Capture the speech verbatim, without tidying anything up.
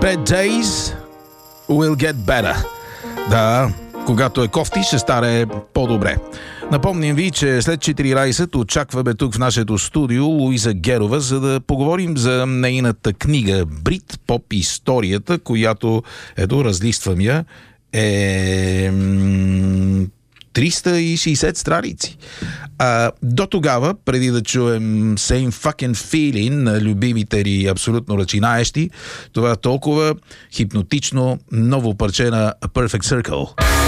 Bad days will get better. Да, когато е кофти, ще стане по-добре. Напомням ви, че след четиринайсет очакваме тук в нашето студио Луиза Герова, за да поговорим за нейната книга Брит поп историята, която, ето, разлиствам я, е триста и шейсет страници. А, до тогава, преди да чуем Same Fucking Feeling на любимите ни абсолютно ръчинаещи, това толкова хипнотично ново парче на A Perfect Circle.